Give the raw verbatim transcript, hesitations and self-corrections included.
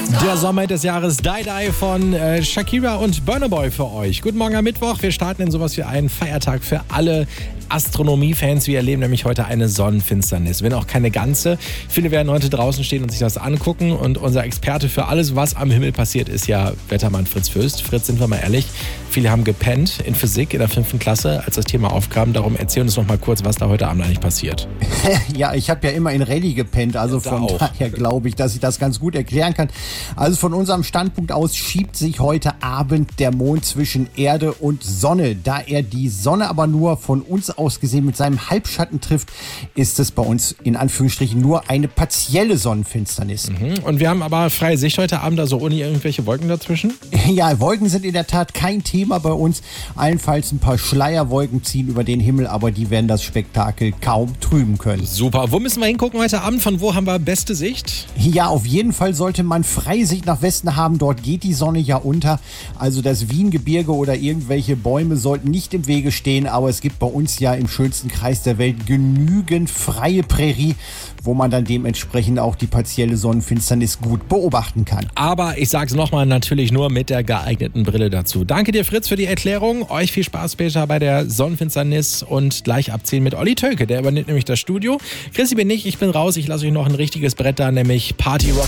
Der Sommer des Jahres Die Die von äh, Shakira und Burna Boy für euch. Guten Morgen am Mittwoch. Wir starten in sowas wie einen Feiertag für alle Astronomie-Fans. Wir erleben nämlich heute eine Sonnenfinsternis. Wenn auch keine ganze. Viele werden heute draußen stehen und sich das angucken. Und unser Experte für alles, was am Himmel passiert, ist ja Wettermann Fritz Fürst. Fritz, sind wir mal ehrlich, viele haben gepennt in Physik in der fünften Klasse, als das Thema aufkam. Darum erzähl uns noch mal kurz, was da heute Abend eigentlich passiert. Ja, ich habe ja immer in Rallye gepennt. Also Ja, von auch. daher glaube ich, dass ich das ganz gut erklären kann. Also von unserem Standpunkt aus schiebt sich heute Abend der Mond zwischen Erde und Sonne. Da er die Sonne aber nur von uns aus gesehen mit seinem Halbschatten trifft, ist es bei uns in Anführungsstrichen nur eine partielle Sonnenfinsternis. Mhm. Und wir haben aber freie Sicht heute Abend, also ohne irgendwelche Wolken dazwischen? Ja, Wolken sind in der Tat kein Thema bei uns. Allenfalls ein paar Schleierwolken ziehen über den Himmel, aber die werden das Spektakel kaum trüben können. Super. Wo müssen wir hingucken heute Abend? Von wo haben wir beste Sicht? Ja, auf jeden Fall sollte man freie Sicht nach Westen haben. Dort geht die Sonne ja unter. Also das Wiengebirge oder irgendwelche Bäume sollten nicht im Wege stehen. Aber es gibt bei uns ja im schönsten Kreis der Welt genügend freie Prärie, wo man dann dementsprechend auch die partielle Sonnenfinsternis gut beobachten kann. Aber ich sag's nochmal, natürlich nur mit der geeigneten Brille dazu. Danke dir, Fritz, für die Erklärung. Euch viel Spaß später bei der Sonnenfinsternis und gleich abziehen mit Olli Tölke. Der übernimmt nämlich das Studio. Chrissy bin ich, ich bin raus. Ich lasse euch noch ein richtiges Brett da, nämlich Party Rock.